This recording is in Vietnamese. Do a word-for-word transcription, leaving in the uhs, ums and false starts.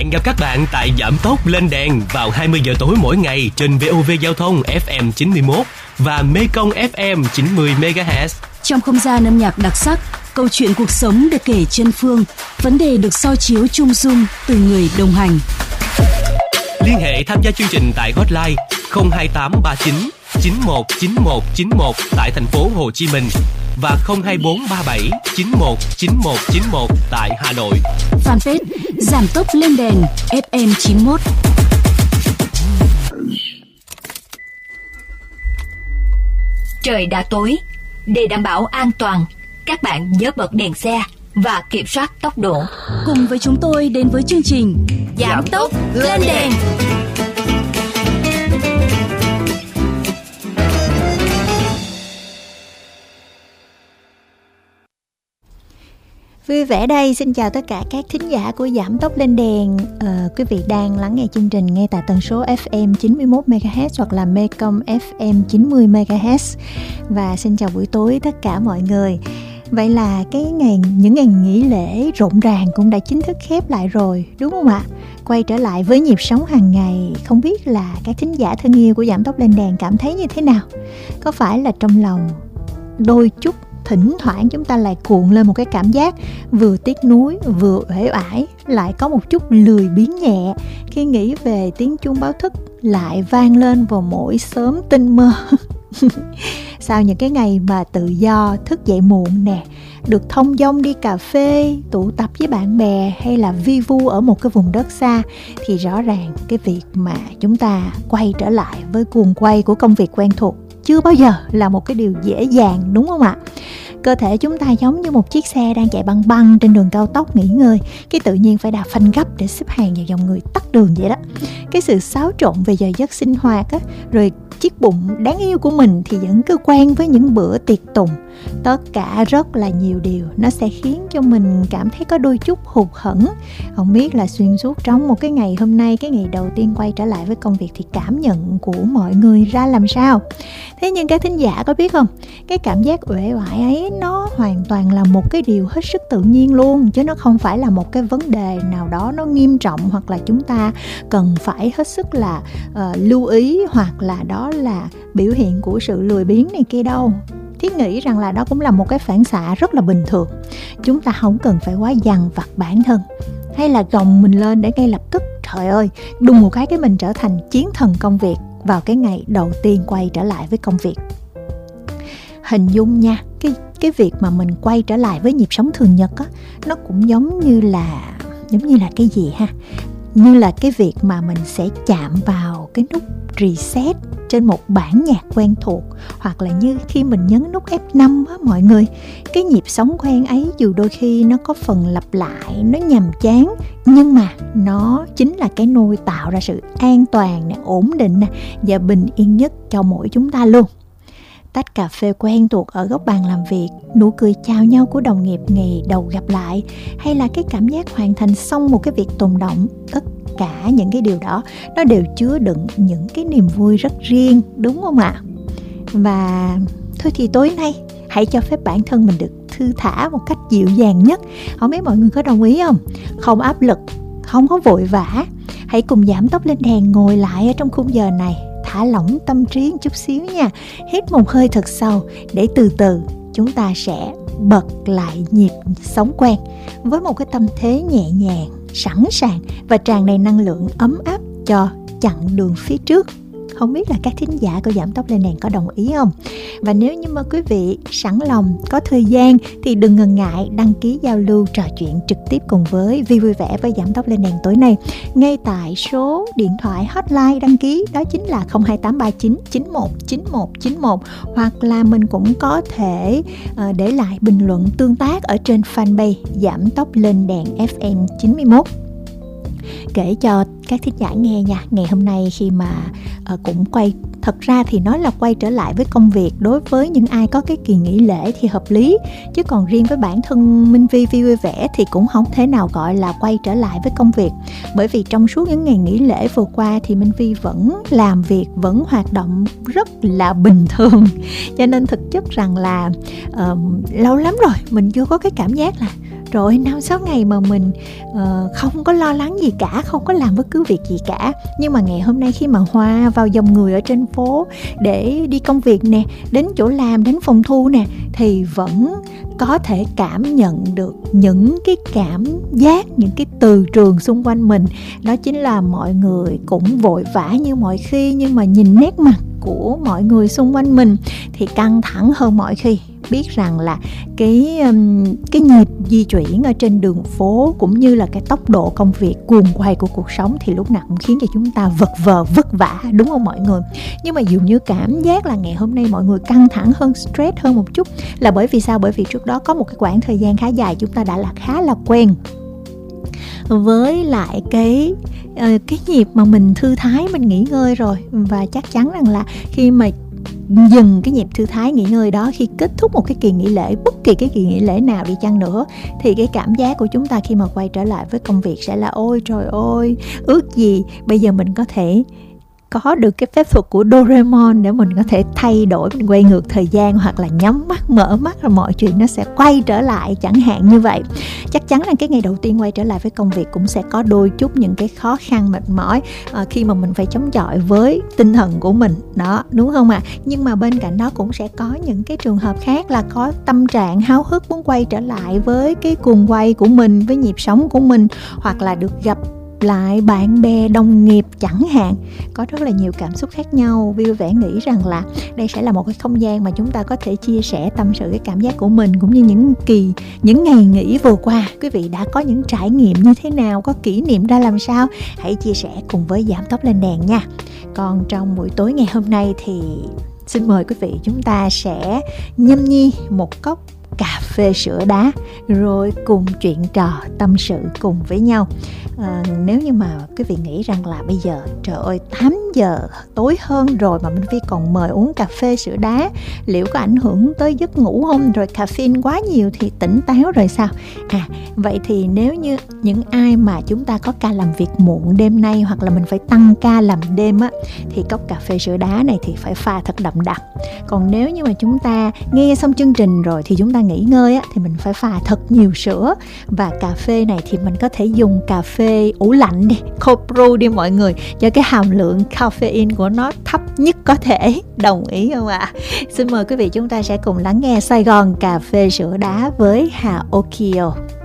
hẹn gặp các bạn tại Giảm Tốc Lên Đèn vào hai mươi giờ tối mỗi ngày trên vê o vê Giao thông ép em chín mươi mốt và Mekong ép em chín mươi mê ga héc. Trong không gian âm nhạc đặc sắc, câu chuyện cuộc sống được kể chân phương, vấn đề được soi chiếu chung dung từ người đồng hành. Liên hệ tham gia chương trình tại hotline không hai tám ba chín chín một chín một chín một tại thành phố Hồ Chí Minh và không hai bốn ba bảy chín một chín một chín một tại Hà Nội. Fanpage Giảm Tốc Lên Đèn ép em chín mốt. Trời đã tối, để đảm bảo an toàn, các bạn nhớ bật đèn xe và kiểm soát tốc độ. Cùng với chúng tôi đến với chương trình Giảm Tốc Lên Đèn. Vui vẻ đây, xin chào tất cả các thính giả của Giảm Tốc Lên Đèn. ờ, Quý vị đang lắng nghe chương trình ngay tại tần số ép em chín mươi mốt mê ga héc hoặc là Mekong ép em chín mươi mê ga héc. Và xin chào buổi tối tất cả mọi người. Vậy là cái ngày những ngày nghỉ lễ rộn ràng cũng đã chính thức khép lại rồi, đúng không ạ? Quay trở lại với nhịp sống hàng ngày, không biết là các thính giả thân yêu của Giảm Tốc Lên Đèn cảm thấy như thế nào? Có phải là trong lòng đôi chút thỉnh thoảng chúng ta lại cuộn lên một cái cảm giác vừa tiếc nuối vừa uể oải, lại có một chút lười biếng nhẹ khi nghĩ về tiếng chuông báo thức lại vang lên vào mỗi sớm tinh mơ. Sau những cái ngày mà tự do thức dậy muộn nè, được thông dong đi cà phê, tụ tập với bạn bè hay là vi vu ở một cái vùng đất xa, thì rõ ràng cái việc mà chúng ta quay trở lại với guồng quay của công việc quen thuộc chưa bao giờ là một cái điều dễ dàng, đúng không ạ? Cơ thể chúng ta giống như một chiếc xe đang chạy băng băng trên đường cao tốc nghỉ ngơi, cái tự nhiên phải đạp phanh gấp để xếp hàng vào dòng người tắc đường vậy đó. Cái sự xáo trộn về giờ giấc sinh hoạt á, rồi chiếc bụng đáng yêu của mình thì vẫn cứ quen với những bữa tiệc tùng. Tất cả rất là nhiều điều nó sẽ khiến cho mình cảm thấy có đôi chút hụt hẫng. Không biết là xuyên suốt trong một cái ngày hôm nay, cái ngày đầu tiên quay trở lại với công việc, thì cảm nhận của mọi người ra làm sao? Thế nhưng các thính giả có biết không, cái cảm giác uể oải ấy nó hoàn toàn là một cái điều hết sức tự nhiên luôn, chứ nó không phải là một cái vấn đề nào đó nó nghiêm trọng hoặc là chúng ta cần phải hết sức là uh, lưu ý, hoặc là đó là biểu hiện của sự lười biếng này kia đâu. Thiết nghĩ rằng là đó cũng là một cái phản xạ rất là bình thường. Chúng ta không cần phải quá dằn vặt bản thân hay là gồng mình lên để ngay lập tức, trời ơi, đùng một cái cái mình trở thành chiến thần công việc vào cái ngày đầu tiên quay trở lại với công việc. Hình dung nha, cái cái việc mà mình quay trở lại với nhịp sống thường nhật á, nó cũng giống như là giống như là cái gì ha? Như là cái việc mà mình sẽ chạm vào cái nút reset trên một bản nhạc quen thuộc, hoặc là như khi mình nhấn nút ép năm á mọi người. Cái nhịp sống quen ấy dù đôi khi nó có phần lặp lại, nó nhàm chán, nhưng mà nó chính là cái nôi tạo ra sự an toàn nè, ổn định nè và bình yên nhất cho mỗi chúng ta luôn. Tách cà phê quen thuộc ở góc bàn làm việc, nụ cười chào nhau của đồng nghiệp ngày đầu gặp lại, hay là cái cảm giác hoàn thành xong một cái việc tồn động, tất cả những cái điều đó nó đều chứa đựng những cái niềm vui rất riêng, đúng không ạ? Và thôi thì tối nay hãy cho phép bản thân mình được thư thả một cách dịu dàng nhất. Không biết mọi người có đồng ý không? Không áp lực, không có vội vã. Hãy cùng Giảm Tốc Lên Đèn ngồi lại ở trong khung giờ này, thả lỏng tâm trí một chút xíu nha. Hít một hơi thật sâu để từ từ chúng ta sẽ bật lại nhịp sống quen với một cái tâm thế nhẹ nhàng, sẵn sàng và tràn đầy năng lượng ấm áp cho chặng đường phía trước. Không biết là các thính giả của Giảm Tốc Lên Đèn có đồng ý không? Và nếu như mà quý vị sẵn lòng, có thời gian thì đừng ngần ngại đăng ký giao lưu trò chuyện trực tiếp cùng với Vi Vui Vẻ với Giảm Tốc Lên Đèn tối nay ngay tại số điện thoại hotline đăng ký, đó chính là không hai tám ba chín chín một chín một chín một, hoặc là mình cũng có thể uh, để lại bình luận tương tác ở trên fanpage Giảm Tốc Lên Đèn ép em chín mươi mốt. Kể cho các thính giả nghe nha, ngày hôm nay khi mà uh, cũng quay, thật ra thì nói là quay trở lại với công việc đối với những ai có cái kỳ nghỉ lễ thì hợp lý, chứ còn riêng với bản thân Minh Vi Vi Vui Vẻ thì cũng không thể nào gọi là quay trở lại với công việc, bởi vì trong suốt những ngày nghỉ lễ vừa qua thì Minh Vi vẫn làm việc, vẫn hoạt động rất là bình thường, cho nên thực chất rằng là uh, lâu lắm rồi mình chưa có cái cảm giác là trời ơi, năm sáu ngày mà mình uh, không có lo lắng gì cả, không có làm bất cứ việc gì cả. Nhưng mà ngày hôm nay khi mà hòa vào dòng người ở trên phố để đi công việc nè, đến chỗ làm, đến phòng thu nè, thì vẫn có thể cảm nhận được những cái cảm giác, những cái từ trường xung quanh mình. Đó chính là mọi người cũng vội vã như mọi khi, nhưng mà nhìn nét mặt của mọi người xung quanh mình thì căng thẳng hơn mọi khi. Biết rằng là cái cái nhịp di chuyển ở trên đường phố cũng như là cái tốc độ công việc cuồng quay của cuộc sống thì lúc nào cũng khiến cho chúng ta vật vờ vất vả, đúng không mọi người? Nhưng mà dường như cảm giác là ngày hôm nay mọi người căng thẳng hơn, stress hơn một chút là bởi vì sao? Bởi vì trước đó có một cái khoảng thời gian khá dài chúng ta đã là khá là quen với lại cái uh, cái nhịp mà mình thư thái, mình nghỉ ngơi rồi. Và chắc chắn rằng là khi mà dừng cái nhịp thư thái nghỉ ngơi đó, khi kết thúc một cái kỳ nghỉ lễ, bất kỳ cái kỳ nghỉ lễ nào đi chăng nữa, thì cái cảm giác của chúng ta khi mà quay trở lại với công việc sẽ là ôi trời ơi, ước gì bây giờ mình có thể có được cái phép thuật của Doraemon để mình có thể thay đổi, mình quay ngược thời gian, hoặc là nhắm mắt mở mắt rồi mọi chuyện nó sẽ quay trở lại, chẳng hạn như vậy. Chắc chắn là cái ngày đầu tiên quay trở lại với công việc cũng sẽ có đôi chút những cái khó khăn mệt mỏi à, khi mà mình phải chống chọi với tinh thần của mình đó, đúng không ạ? À? Nhưng mà bên cạnh đó cũng sẽ có những cái trường hợp khác là có tâm trạng háo hức muốn quay trở lại với cái cuồng quay của mình, với nhịp sống của mình, hoặc là được gặp lại bạn bè, đồng nghiệp chẳng hạn. Có rất là nhiều cảm xúc khác nhau. Vui vẻ nghĩ rằng là đây sẽ là một cái không gian mà chúng ta có thể chia sẻ, tâm sự cái cảm giác của mình, cũng như những kỳ, những ngày nghỉ vừa qua quý vị đã có những trải nghiệm như thế nào, có kỷ niệm ra làm sao, hãy chia sẻ cùng với Giảm Tốc Lên Đèn nha. Còn trong buổi tối ngày hôm nay thì xin mời quý vị chúng ta sẽ nhâm nhi một cốc cà phê sữa đá, rồi cùng chuyện trò tâm sự cùng với nhau. À, nếu như mà quý vị nghĩ rằng là bây giờ trời ơi tám giờ tối hơn rồi mà Minh Phi còn mời uống cà phê sữa đá, liệu có ảnh hưởng tới giấc ngủ không? Rồi caffeine quá nhiều thì tỉnh táo rồi sao? À, vậy thì nếu như những ai mà chúng ta có ca làm việc muộn đêm nay, hoặc là mình phải tăng ca làm đêm á, thì cốc cà phê sữa đá này thì phải pha thật đậm đặc. Còn nếu như mà chúng ta nghe xong chương trình rồi thì chúng ta nghỉ ngơi á, thì mình phải pha thật nhiều sữa. Và cà phê này thì mình có thể dùng cà phê ủ lạnh đi, cold brew đi mọi người, cho cái hàm lượng caffeine của nó thấp nhất có thể. Đồng ý không ạ? À? Xin mời quý vị chúng ta sẽ cùng lắng nghe Sài Gòn cà phê sữa đá với Hà Okio.